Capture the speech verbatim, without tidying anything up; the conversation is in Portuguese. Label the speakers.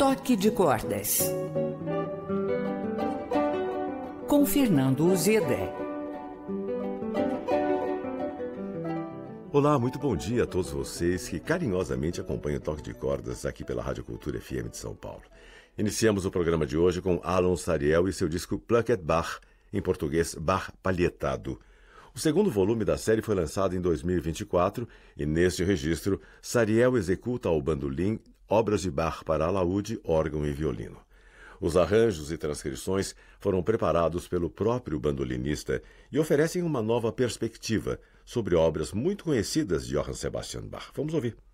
Speaker 1: Toque de Cordas, com Fernando Uzeda.
Speaker 2: Olá, muito bom dia a todos vocês que carinhosamente acompanham o Toque de Cordas aqui pela Rádio Cultura F M de São Paulo. Iniciamos o programa de hoje com Alon Sariel e seu disco Plucked Bach, em português Bach Palhetado. O segundo volume da série foi lançado em dois mil e vinte e quatro e, neste registro, Sariel executa ao bandolim obras de Bach para alaúde, órgão e violino. Os arranjos e transcrições foram preparados pelo próprio bandolinista e oferecem uma nova perspectiva sobre obras muito conhecidas de Johann Sebastian Bach. Vamos ouvir.